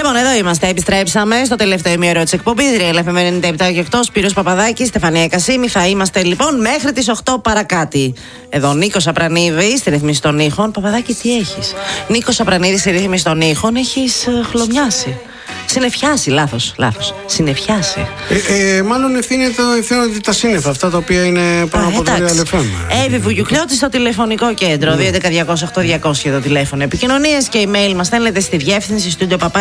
Λοιπόν, εδώ είμαστε. Επιστρέψαμε στο τελευταίο ημίωρο της εκπομπής. Real FM 97 και 8. Σπύρος Παπαδάκης, Στεφανία Κασίμη. Θα είμαστε λοιπόν μέχρι τις 8 παρακάτι. Εδώ Νίκος Απρανίδης στη ρύθμιση των ήχων. Παπαδάκη, τι έχεις? Νίκος Απρανίδης στη ρύθμιση των ήχων. Έχεις χλωμιάσει. Συννεφιάσει, λάθος. Συννεφιάσει. Μάλλον ευθύνονται τα σύννεφα αυτά τα οποία είναι πάνω από το Real FM. Εύη Βουγιουκλιώτη στο τηλεφωνικό κέντρο. 211-208-200 το τηλέφωνο επικοινωνίας και email μας στέλνετε στη διεύθυνση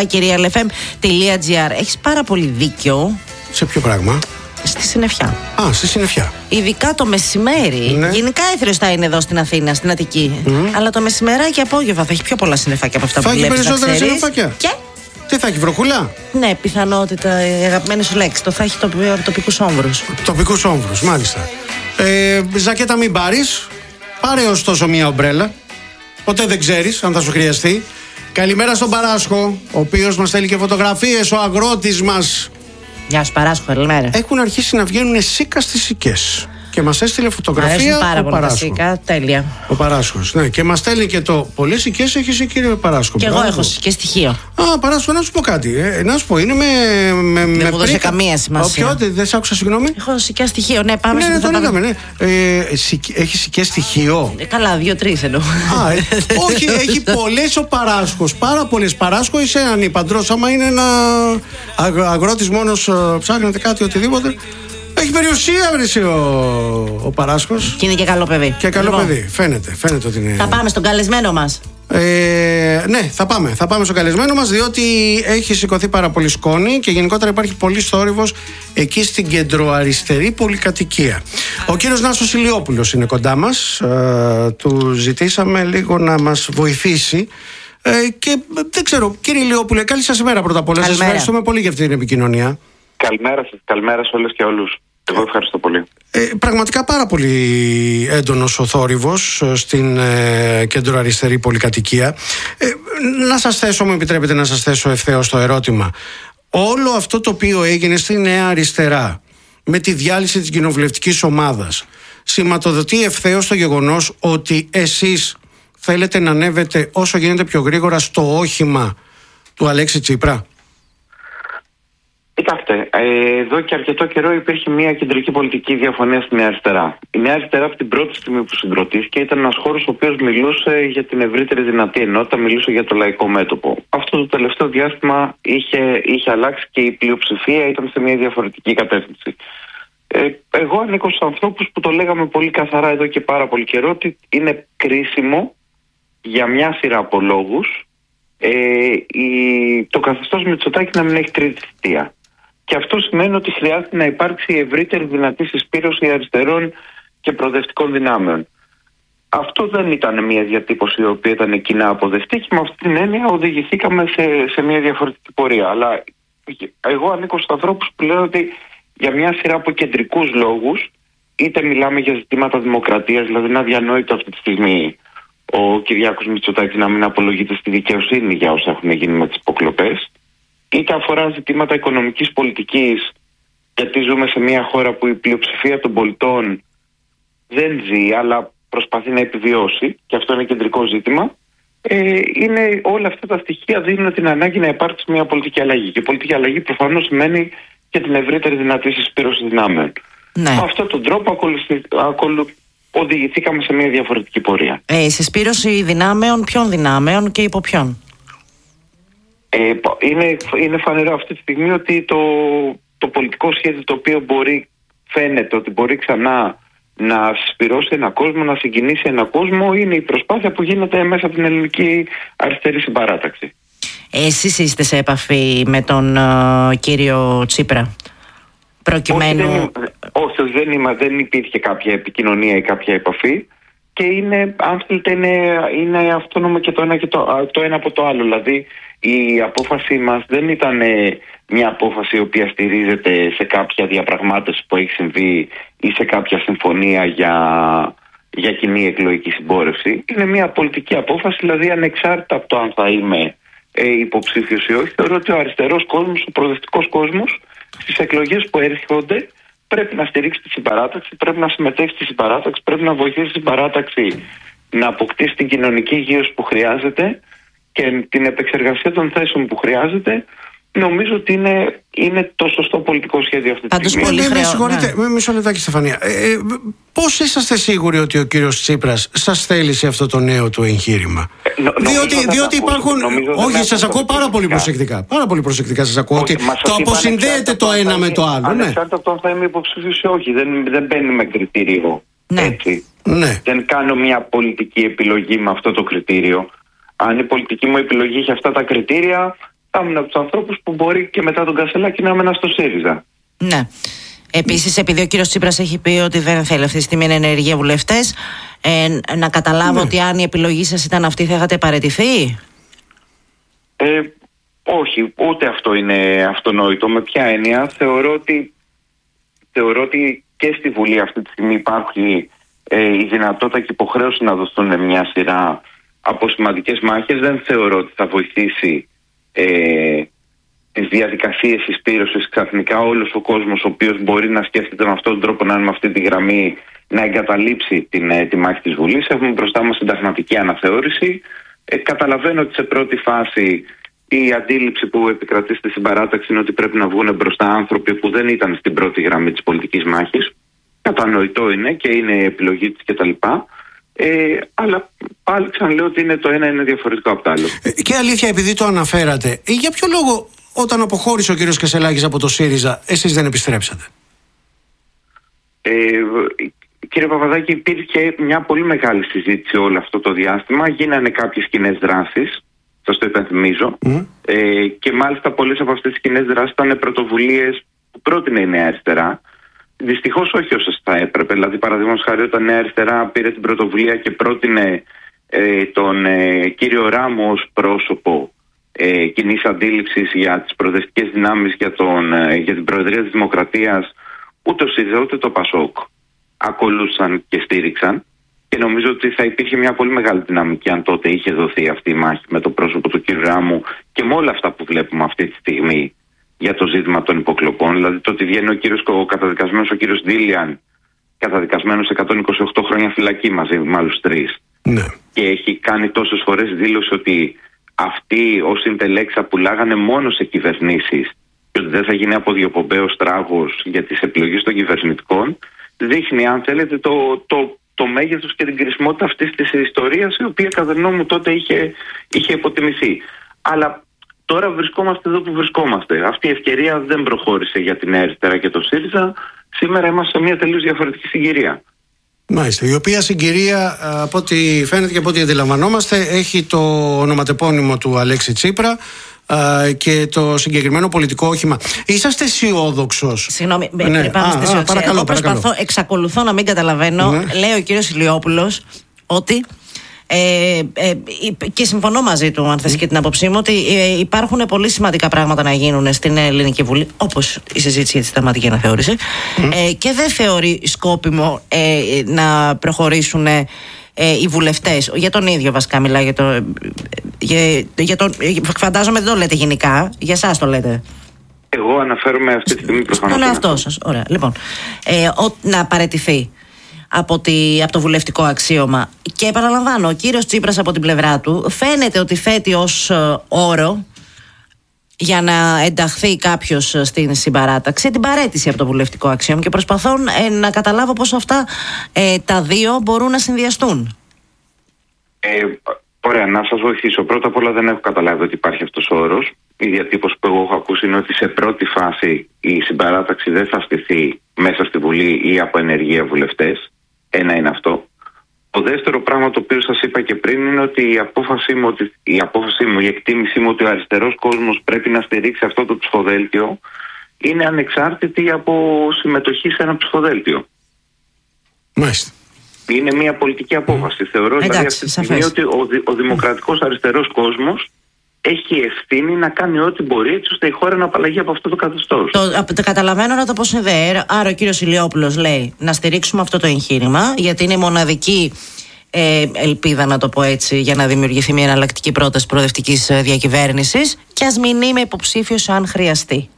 studio@realfm.gr. Έχεις πάρα πολύ δίκιο. Σε ποιο πράγμα? Στη συννεφιά. Στη συννεφιά. Ειδικά το μεσημέρι. Ναι. Γενικά έθριος θα είναι εδώ στην Αθήνα, στην Αττική. Αλλά το μεσημεράκι απόγευμα θα έχει πιο πολλά συννεφάκια από αυτά που βλέπεις. Θα έχει περισσότερα συννεφάκια. Και τι θα έχει, βροχούλα? Ναι, πιθανότητα, η αγαπημένη σου λέξη. Το θα έχει τοπικούς όμβρους. Τοπικούς όμβρους, μάλιστα. Ζακέτα μην πάρεις. Πάρε ωστόσο μία ομπρέλα. Ποτέ δεν ξέρεις αν θα σου χρειαστεί. Καλημέρα στον Παράσχο, ο οποίος μας στέλνει και φωτογραφίες, ο αγρότης μας. Γεια σου Παράσχο, καλημέρα. Έχουν αρχίσει να βγαίνουν σίκα στις σικές. Και μας έστειλε φωτογραφία πάρα ο πολύ Παράσχο. Σίκα, τέλεια. Ο Παράσχος, ναι. Και μας στέλνει και το πολλές σικές έχεις εσύ, κύριε Παράσχο. Και εγώ έχω και στοιχείο. Παράσχο, να σου πω κάτι. Να σου πω, είναι δεν μου δώσε καμία σημασία. Δεν σ' άκουσα, συγγνώμη. Έχω σικές στοιχείο, ναι, πάμε στο το είδαμε, ναι. Έχει σικές στοιχείο. Καλά, 2-3 εννοώ. Όχι, έχει πολλές ο Παράσχος. Πάρα πολλές. Παράσχο, είσαι ανήπαντρος. Άμα είναι ένα αγρότης μόνος, ψάχνετε κάτι, οτιδήποτε. Έχει περιουσία, βρέσει ο Παράσχος. Και είναι και καλό παιδί. Και καλό παιδί. Φαίνεται ότι είναι. Θα πάμε στον καλεσμένο μας. Ναι, θα πάμε στον καλεσμένο μας, διότι έχει σηκωθεί πάρα πολύ σκόνη και γενικότερα υπάρχει πολύ θόρυβος εκεί στην κεντροαριστερή πολυκατοικία. Ο κύριος Νάσος Ηλιόπουλος είναι κοντά μας. Του ζητήσαμε λίγο να μας βοηθήσει. Και δεν ξέρω, κύριε Ηλιόπουλε, καλή σας ημέρα πρώτα απ' όλα. Σας ευχαριστούμε πολύ για αυτή την επικοινωνία. Καλημέρα σας, καλημέρα σε όλες και όλους. Εγώ ευχαριστώ πολύ. Πραγματικά πάρα πολύ έντονος ο θόρυβος στην κεντροαριστερή πολυκατοικία. Να σας θέσω, μου επιτρέπετε να σας θέσω ευθέως το ερώτημα. Όλο αυτό το οποίο έγινε στη Νέα Αριστερά με τη διάλυση της κοινοβουλευτικής ομάδας σηματοδοτεί ευθέως το γεγονός ότι εσείς θέλετε να ανέβετε όσο γίνεται πιο γρήγορα στο όχημα του Αλέξη Τσίπρα? Κοιτάξτε, εδώ και αρκετό καιρό υπήρχε μια κεντρική πολιτική διαφωνία στη Νέα Αριστερά. Η Νέα Αριστερά από την πρώτη στιγμή που συγκροτήθηκε ήταν ένας χώρος ο οποίος μιλούσε για την ευρύτερη δυνατή ενότητα, μιλούσε για το λαϊκό μέτωπο. Αυτό το τελευταίο διάστημα είχε αλλάξει και η πλειοψηφία ήταν σε μια διαφορετική κατεύθυνση. Εγώ ανήκω στους ανθρώπους που το λέγαμε πολύ καθαρά εδώ και πάρα πολύ καιρό ότι είναι κρίσιμο για μια σειρά από λόγους το καθεστώς Μητσοτάκη να μην έχει τρίτη θητεία. Και αυτό σημαίνει ότι χρειάζεται να υπάρξει ευρύτερη δυνατή συσπήρωση αριστερών και προοδευτικών δυνάμεων. Αυτό δεν ήταν μια διατύπωση η οποία ήταν κοινά αποδεκτή και με αυτή την έννοια οδηγηθήκαμε σε μια διαφορετική πορεία. Αλλά εγώ ανήκω στους ανθρώπους που λένε ότι για μια σειρά από κεντρικούς λόγους, είτε μιλάμε για ζητήματα δημοκρατίας, δηλαδή είναι αδιανόητο αυτή τη στιγμή ο Κυριάκος Μητσοτάκης να μην απολογείται στη δικαιοσύνη για όσα έχουν γίνει με τις υποκλοπές, είτε αφορά ζητήματα οικονομικής πολιτικής, γιατί ζούμε σε μια χώρα που η πλειοψηφία των πολιτών δεν ζει αλλά προσπαθεί να επιβιώσει και αυτό είναι κεντρικό ζήτημα. Είναι όλα αυτά τα στοιχεία δίνουν την ανάγκη να υπάρξει μια πολιτική αλλαγή και η πολιτική αλλαγή προφανώς σημαίνει και την ευρύτερη δυνατή συσπήρωση δυνάμεων. Ναι. Με αυτόν τον τρόπο οδηγηθήκαμε σε μια διαφορετική πορεία. Συσπήρωση δυνάμεων, ποιων δυνάμεων και υπό ποιον? Είναι φανερό αυτή τη στιγμή ότι το πολιτικό σχέδιο το οποίο φαίνεται ότι μπορεί ξανά να συσπηρώσει ένα κόσμο, να συγκινήσει ένα κόσμο, είναι η προσπάθεια που γίνεται μέσα από την ελληνική αριστερή συμπαράταξη. Εσείς είστε σε επαφή με τον κύριο Τσίπρα προκειμένου? Όχι, δεν υπήρχε κάποια επικοινωνία ή κάποια επαφή και αν θέλετε είναι αυτόνομο και το ένα και το ένα από το άλλο. Δηλαδή η απόφαση μας δεν ήταν μια απόφαση η οποία στηρίζεται σε κάποια διαπραγμάτευση που έχει συμβεί ή σε κάποια συμφωνία για κοινή εκλογική συμπόρευση. Είναι μια πολιτική απόφαση, δηλαδή ανεξάρτητα από το αν θα είμαι υποψήφιος ή όχι. Θεωρώ ότι ο αριστερός κόσμος, ο προοδευτικός κόσμος στις εκλογές που έρχονται πρέπει να στηρίξει τη συμπαράταξη, πρέπει να συμμετέχει στη συμπαράταξη, πρέπει να βοηθήσει τη συμπαράταξη να αποκτήσει την κοινωνική υγείωση που χρειάζεται και την επεξεργασία των θέσεων που χρειάζεται, νομίζω ότι είναι το σωστό πολιτικό σχέδιο αυτή τη στιγμή. Με συγχωρείτε, μισό λεπτάκι, Στεφανία. Πώς είσαστε σίγουροι ότι ο κύριος Τσίπρας σας θέλει σε αυτό το νέο του εγχείρημα? Διότι υπάρχουν. Όχι, σας ακούω πάρα πολύ προσεκτικά. Πάρα πολύ προσεκτικά σας ακούω. Ότι το αποσυνδέεται το ένα με το άλλο. Ανεξάρτητα από το αν θα είμαι υποψήφιος ή όχι. Δεν μπαίνει με κριτήριο. Έτσι. Ναι. Δεν κάνω μια πολιτική επιλογή με αυτό το κριτήριο. Αν η πολιτική μου επιλογή έχει αυτά τα κριτήρια, θα ήμουν από τους ανθρώπους που μπορεί και μετά τον Κασελάκη να έμενα στο ΣΥΡΙΖΑ. Ναι. Επίσης, επειδή ο κύριος Τσίπρας έχει πει ότι δεν θέλει αυτή τη στιγμή να είναι ενεργοί βουλευτές, να καταλάβω ότι αν η επιλογή σας ήταν αυτή, θα είχατε παραιτηθεί? Όχι, ούτε αυτό είναι αυτονόητο. Με ποια έννοια? Θεωρώ ότι και στη Βουλή αυτή τη στιγμή υπάρχει η δυνατότητα και υποχρέωση να δοθούν μια σειρά από σημαντικές μάχες. Δεν θεωρώ ότι θα βοηθήσει τις διαδικασίες συσπήρωσης ξαφνικά όλος ο κόσμος ο οποίος μπορεί να σκέφτεται με αυτόν τον τρόπο, να είναι με αυτή τη γραμμή, να εγκαταλείψει τη μάχη της Βουλής. Έχουμε μπροστά μας συνταγματική αναθεώρηση. Καταλαβαίνω ότι σε πρώτη φάση η αντίληψη που επικρατεί στη συμπαράταξη είναι ότι πρέπει να βγουν μπροστά άνθρωποι που δεν ήταν στην πρώτη γραμμή της πολιτικής μάχης. Κατανοητό είναι και είναι η επιλογή της κτλ. Αλλά πάλι ξαναλέω ότι το ένα είναι διαφορετικό από το άλλο. Και αλήθεια, επειδή το αναφέρατε, για ποιο λόγο όταν αποχώρησε ο κύριος Κασελάκης από το ΣΥΡΙΖΑ, εσείς δεν επιστρέψατε? Κύριε Παπαδάκη, υπήρχε μια πολύ μεγάλη συζήτηση όλο αυτό το διάστημα. Γίνανε κάποιες κοινές δράσεις, σας το υπενθυμίζω. Και μάλιστα πολλές από αυτές τις κοινές δράσεις ήταν πρωτοβουλίες που πρότεινε η Νέα Αριστερά. Δυστυχώς όχι όσες θα έπρεπε. Δηλαδή, παραδείγματος χάρη, όταν η Νέα Αριστερά πήρε την πρωτοβουλία και πρότεινε τον κύριο Ράμο ως πρόσωπο κοινής αντίληψης για τις προοδευτικές δυνάμεις για την Προεδρία της Δημοκρατίας, ούτε ο ΣΥΡΙΖΑ ούτε το ΠΑΣΟΚ ακολούθησαν και στήριξαν. Και νομίζω ότι θα υπήρχε μια πολύ μεγάλη δυναμική αν τότε είχε δοθεί αυτή η μάχη με το πρόσωπο του κύριου Ράμου και με όλα αυτά που βλέπουμε αυτή τη στιγμή για το ζήτημα των υποκλοπών. Δηλαδή το ότι βγαίνει ο καταδικασμένος ο κύριος Ντίλιαν, καταδικασμένος 128 χρόνια φυλακή μαζί με άλλους 3. Ναι. Και έχει κάνει τόσες φορές δήλωση ότι αυτοί ως συντελέξα πουλάγανε μόνο σε κυβερνήσεις και ότι δεν θα γίνει αποδιοπομπαίος τράγος για τις επιλογές των κυβερνητικών, δείχνει, αν θέλετε, το μέγεθος και την κρισιμότητα αυτής της ιστορίας, η οποία κατά τη γνώμη μου τότε είχε υποτιμηθεί. Αλλά τώρα βρισκόμαστε εδώ που βρισκόμαστε. Αυτή η ευκαιρία δεν προχώρησε για την Νέα Αριστερά και το ΣΥΡΙΖΑ. Σήμερα είμαστε σε μια τελείως διαφορετική συγκυρία. Μάλιστα, η οποία συγκυρία, από ό,τι φαίνεται και από ό,τι αντιλαμβανόμαστε, έχει το ονοματεπώνυμο του Αλέξη Τσίπρα και το συγκεκριμένο πολιτικό όχημα. Είσαστε αισιόδοξος? Συγγνώμη, πάμε στη αισιοδοξία. Εγώ εξακολουθώ να μην καταλαβαίνω. Λέει ο κύριος Ηλιόπουλος ότι και συμφωνώ μαζί του, αν θες και την άποψή μου, ότι υπάρχουν πολύ σημαντικά πράγματα να γίνουν στην Ελληνική Βουλή, όπως η συζήτηση για τη συνταγματική αναθεώρηση, και δεν θεωρεί σκόπιμο να προχωρήσουν οι βουλευτές. Για τον ίδιο βασικά μιλάει, φαντάζομαι δεν το λέτε γενικά, για εσάς το λέτε. Εγώ αναφέρομαι αυτή τη στιγμή προφανώς στον εαυτό σας. Ωραία. Λοιπόν, να παραιτηθεί από το βουλευτικό αξίωμα. Και επαναλαμβάνω, ο κύριος Τσίπρας από την πλευρά του φαίνεται ότι θέτει ως όρο για να ενταχθεί κάποιος στην συμπαράταξη την παραίτηση από το βουλευτικό αξίωμα, και προσπαθώ να καταλάβω πώς αυτά τα δύο μπορούν να συνδυαστούν. Ωραία, να σας βοηθήσω. Πρώτα απ' όλα δεν έχω καταλάβει ότι υπάρχει αυτός ο όρος. Η διατύπωση που εγώ έχω ακούσει είναι ότι σε πρώτη φάση η συμπαράταξη δεν θα στηθεί μέσα στη Βουλή ή από ενεργεία βουλευτές. Ένα είναι αυτό. Το δεύτερο πράγμα το οποίο σας είπα και πριν είναι ότι η εκτίμησή μου ότι ο αριστερός κόσμος πρέπει να στηρίξει αυτό το ψηφοδέλτιο είναι ανεξάρτητη από συμμετοχή σε ένα ψηφοδέλτιο. Μάλιστα. Είναι μια πολιτική απόφαση. Θεωρώ δηλαδή αυτή τη στιγμή ότι ο δημοκρατικός αριστερός κόσμος έχει ευθύνη να κάνει ό,τι μπορεί έτσι ώστε η χώρα να απαλλαγεί από αυτό το καθεστώς. Το καταλαβαίνω να το αποσυνδέει. Άρα ο κύριος Ηλιόπουλος λέει να στηρίξουμε αυτό το εγχείρημα, γιατί είναι η μοναδική ελπίδα, να το πω έτσι, για να δημιουργηθεί μια εναλλακτική πρόταση προοδευτικής διακυβέρνησης, και ας μην είμαι υποψήφιος αν χρειαστεί.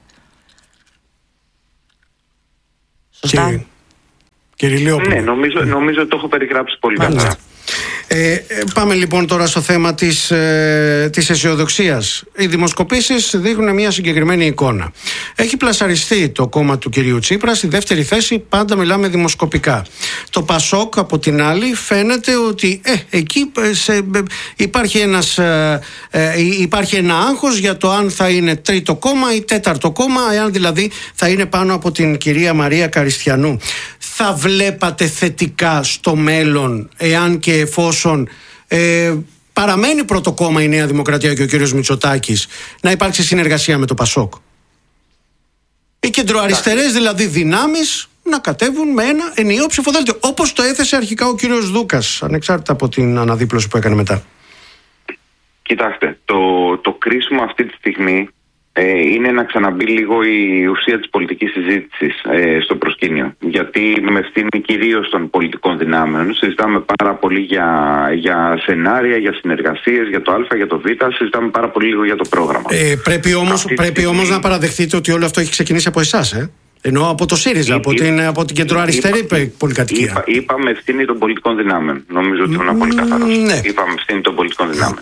Σωστά? Κύριε Ηλιόπουλο. Ναι, νομίζω το έχω περιγράψει πολύ καλά. Πάμε λοιπόν τώρα στο θέμα της αισιοδοξίας. Οι δημοσκοπήσεις δείχνουν μια συγκεκριμένη εικόνα. Έχει πλασαριστεί το κόμμα του κυρίου Τσίπρα στη δεύτερη θέση, πάντα μιλάμε δημοσκοπικά. Το ΠΑΣΟΚ από την άλλη φαίνεται ότι εκεί υπάρχει ένα άγχος για το αν θα είναι τρίτο κόμμα ή τέταρτο κόμμα, εάν δηλαδή θα είναι πάνω από την κυρία Μαρία Καριστιανού. Θα βλέπατε θετικά στο μέλλον, εάν και εφόσον παραμένει πρώτο κόμμα η Νέα Δημοκρατία και ο κύριος Μητσοτάκης, να υπάρξει συνεργασία με το ΠΑΣΟΚ? Οι κεντροαριστερές δηλαδή δυνάμεις να κατέβουν με ένα ενιαίο ψηφοδέλτιο, όπως το έθεσε αρχικά ο κύριος Δούκας, ανεξάρτητα από την αναδίπλωση που έκανε μετά. Κοιτάξτε, το κρίσιμο αυτή τη στιγμή είναι να ξαναμπεί λίγο η ουσία της πολιτικής συζήτησης στο προσκήνιο. Γιατί με ευθύνη κυρίως των πολιτικών δυνάμεων συζητάμε πάρα πολύ για σενάρια, για συνεργασίες, για το Α, για το Β, συζητάμε πάρα πολύ λίγο για το πρόγραμμα. Πρέπει όμως να παραδεχτείτε ότι όλο αυτό έχει ξεκινήσει από εσάς, Ενώ από το ΣΥΡΙΖΑ, από την κεντροαριστερή πολυκατοικία. Είπαμε ευθύνη των πολιτικών δυνάμεων. Νομίζω ότι ήμουν πολύ καθαρός. Ναι. Είπαμε ευθύνη των πολιτικών δυνάμεων.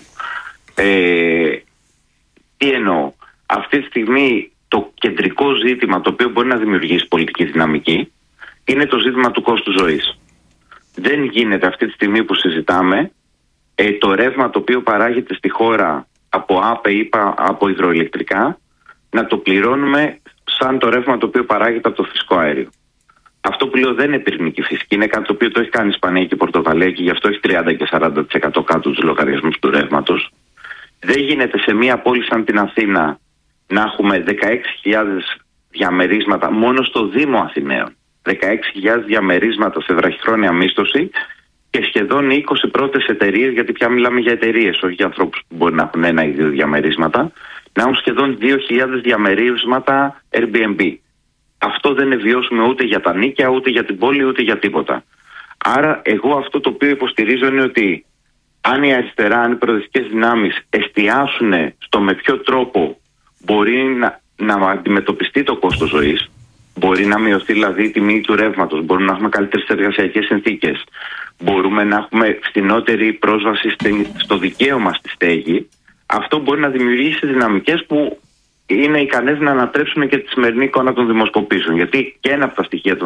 Τι εννοώ? Αυτή τη στιγμή το κεντρικό ζήτημα το οποίο μπορεί να δημιουργήσει πολιτική δυναμική είναι το ζήτημα του κόστου ζωής. Δεν γίνεται αυτή τη στιγμή που συζητάμε το ρεύμα το οποίο παράγεται στη χώρα από ΑΠΕ ή από υδροηλεκτρικά να το πληρώνουμε σαν το ρεύμα το οποίο παράγεται από το φυσικό αέριο. Αυτό που λέω δεν είναι πυρηνική φυσική, είναι κάτι το οποίο το έχει κάνει η Ισπανία και η Πορτογαλία και γι' αυτό έχει 30 και 40% κάτω τους λογαριασμούς του ρεύματος. Δεν γίνεται σε μια πόλη σαν την Αθήνα να έχουμε 16.000 διαμερίσματα μόνο στο Δήμο Αθηναίων. 16.000 διαμερίσματα σε βραχυχρόνια μίσθωση και σχεδόν 20 πρώτες εταιρείες, γιατί πια μιλάμε για εταιρείες, όχι για ανθρώπους που μπορεί να έχουν ένα ή δύο διαμερίσματα, να έχουν σχεδόν 2.000 διαμερίσματα Airbnb. Αυτό δεν είναι βιώσιμο ούτε για τα νίκια, ούτε για την πόλη, ούτε για τίποτα. Άρα εγώ αυτό το οποίο υποστηρίζω είναι ότι αν η αριστερά, αν οι προοδευτικές δυνάμεις εστιάσουν στο με ποιο τρόπο μπορεί να αντιμετωπιστεί το κόστος ζωής, μπορεί να μειωθεί δηλαδή η τιμή του ρεύματος, μπορούμε να έχουμε καλύτερες εργασιακές συνθήκες, μπορούμε να έχουμε φθηνότερη πρόσβαση στο δικαίωμα στη στέγη, αυτό μπορεί να δημιουργήσει δυναμικές που είναι ικανές να ανατρέψουν και τη σημερινή εικόνα των δημοσκοπήσεων. Γιατί και ένα από τα στοιχεία των